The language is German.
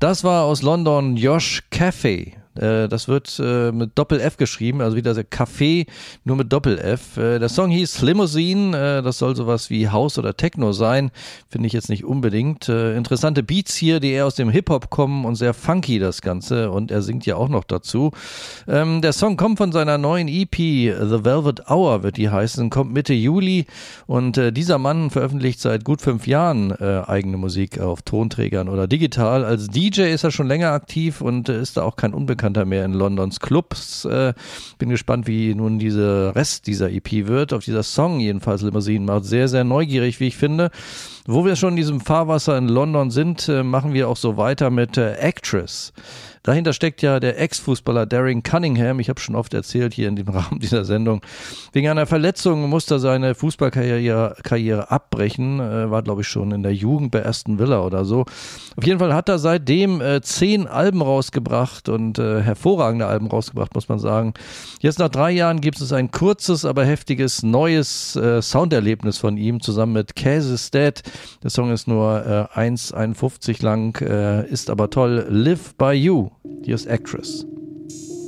Das war aus London Josh Cafe. Das wird mit Doppel-F geschrieben, also wieder der Café, nur mit Doppel-F. Der Song hieß Limousine, das soll sowas wie House oder Techno sein, finde ich jetzt nicht unbedingt. Interessante Beats hier, die eher aus dem Hip-Hop kommen und sehr funky das Ganze, und er singt ja auch noch dazu. Der Song kommt von seiner neuen EP, The Velvet Hour wird die heißen, kommt Mitte Juli, und dieser Mann veröffentlicht seit gut 5 Jahren eigene Musik auf Tonträgern oder digital. Als DJ ist er schon länger aktiv und ist da auch kein Unbekannter mehr in Londons Clubs. Bin gespannt, wie nun dieser Rest dieser EP wird. Auf dieser Song jedenfalls, Limousine, macht sehr, sehr neugierig, wie ich finde. Wo wir schon in diesem Fahrwasser in London sind, machen wir auch so weiter mit Actress. Dahinter steckt ja der Ex-Fußballer Darren Cunningham. Ich habe schon oft erzählt hier in dem Rahmen dieser Sendung. Wegen einer Verletzung musste er seine Fußballkarriere abbrechen. War, glaube ich, schon in der Jugend bei Aston Villa oder so. Auf jeden Fall hat er seitdem 10 Alben rausgebracht und hervorragende Alben rausgebracht, muss man sagen. Jetzt nach 3 Jahren gibt es ein kurzes, aber heftiges neues Sounderlebnis von ihm zusammen mit Cases Dead. Der Song ist nur 1,51 lang, ist aber toll. Live by You. Hier ist Actress.